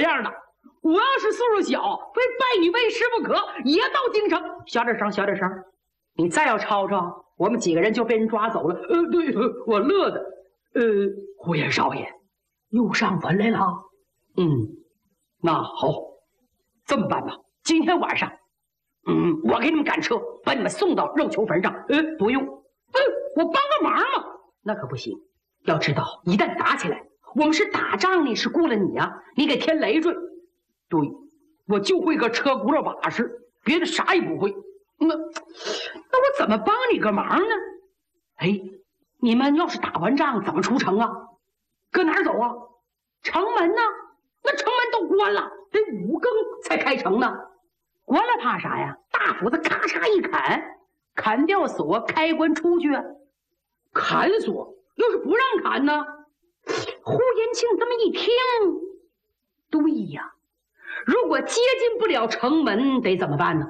样的。我要是岁数小，非拜你为师不可，也到京城。小点声，小点声！你再要吵吵，我们几个人就被人抓走了。对，我乐的。胡延少爷又上坟来了。那好，这么办吧，今天晚上，我给你们赶车，把你们送到肉球坟上。不用，我帮个忙嘛。那可不行，要知道，一旦打起来，我们是打仗呢，是雇了你啊，你给添累赘。对，我就会个车轱辘把式，别的啥也不会。那我怎么帮你个忙呢？你们要是打完仗怎么出城啊？搁哪儿走啊？城门呢？那城门都关了，得5更才开城呢。关了怕啥呀？大斧子咔嚓一砍，砍掉锁，开关出去。砍锁？要是不让砍呢？呼延庆这么一听，对呀，如果接近不了城门，得怎么办呢？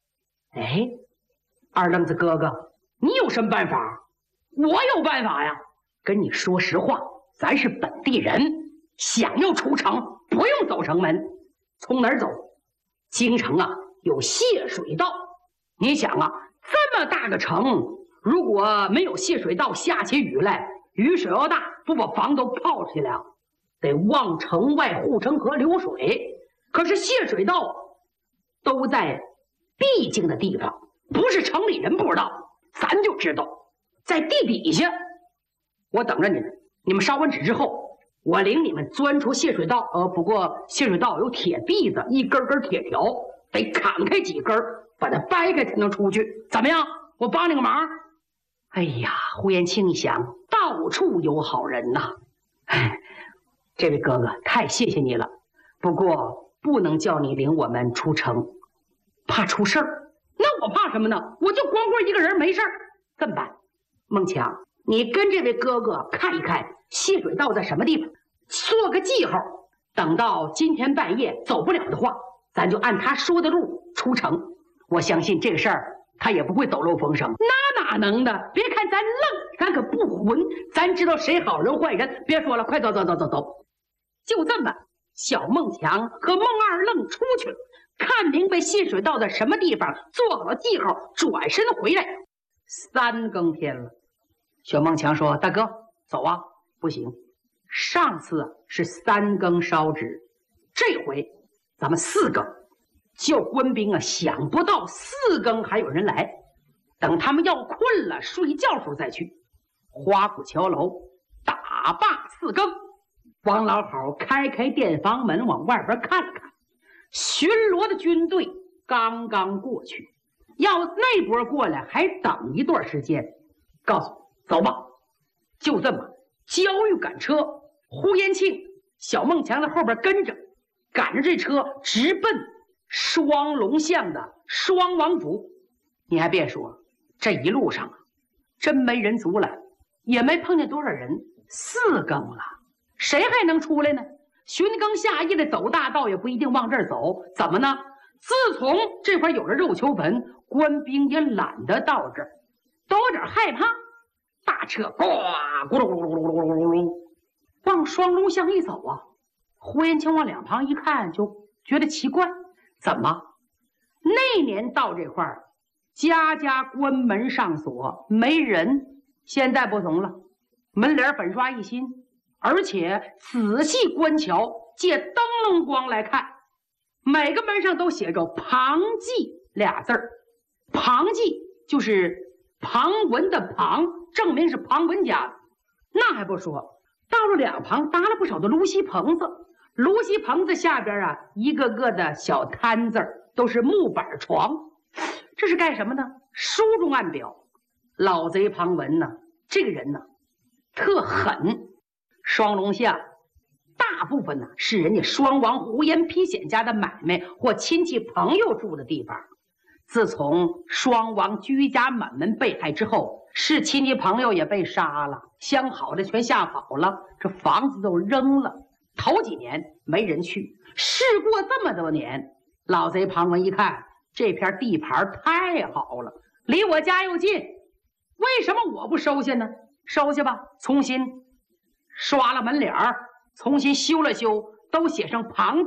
二愣子哥哥，你有什么办法？我有办法呀。跟你说实话，咱是本地人，想要出城，不用走城门。从哪儿走？京城啊，有泄水道。你想啊，这么大个城，如果没有泄水道，下起雨来，雨水要大，不把房都泡起来，得往城外护城河流水。可是泄水道都在僻静的地方，不是城里人不知道，咱就知道，在地底下。我等着你们，你们烧完纸之后，我领你们钻出泄水道。不过泄水道有铁篦子，一根根铁条，得砍开几根，把它掰开才能出去。怎么样？我帮你个忙。哎呀，胡延庆一想，到处有好人呐。这位哥哥，太谢谢你了。不过不能叫你领我们出城，怕出事儿。那我怕什么呢？我就光棍一个人，没事儿。这么办，孟强，你跟这位哥哥看一看泄水道在什么地方，做个记号。等到今天半夜走不了的话，咱就按他说的路出城。我相信这个事儿他也不会抖漏风声。那哪能的？别看咱愣，咱可不混，咱知道谁好人坏人。别说了，快走走走走走。就这么，小孟强和孟二愣出去了，看明白泄水道在什么地方，做好了记号，转身回来。3更天了。小孟强说：“大哥，走啊！”不行，上次是3更烧纸，这回咱们4更。叫官兵啊，想不到4更还有人来，等他们要困了睡觉时候再去。花鼓桥楼打罢4更，王老好开店房门，往外边看了看，巡逻的军队刚刚过去，要那波过来还等一段时间。告诉走吧。就这么，焦裕赶车，呼延庆、小孟强在后边跟着，赶着这车直奔双龙巷的双王府。你还别说，这一路上啊，真没人足了，也没碰见多少人。4更了，谁还能出来呢？巡更下夜的走大道也不一定往这儿走。怎么呢？自从这块有了肉球坟，官兵也懒得到这儿，都有点害怕。大车呱咕噜咕噜咕噜咕噜咕噜往双龙巷一走啊，胡延庆往两旁一看，就觉得奇怪，怎么那年到这块儿，家家关门上锁，没人？现在不同了，门帘粉刷一新，而且仔细观瞧，借灯笼光来看，每个门上都写着庞记俩字儿。庞记就是庞文的庞，证明是庞文家的。那还不说，到了两旁搭了不少的芦席棚子，芦席棚子下边啊，一个个的小摊子，都是木板床。这是干什么呢？书中暗表，老贼庞文呢，这个人呢特狠。双龙巷大部分呢是人家双王胡延丕显家的买卖或亲戚朋友住的地方。自从双王居家满门被害之后，是亲戚朋友也被杀了，相好的全吓跑了，这房子都扔了。头几年没人去，事过这么多年，老贼庞文一看这片地盘太好了，离我家又近，为什么我不收下呢？收下吧，重新刷了门脸儿，重新修了修，都写上庞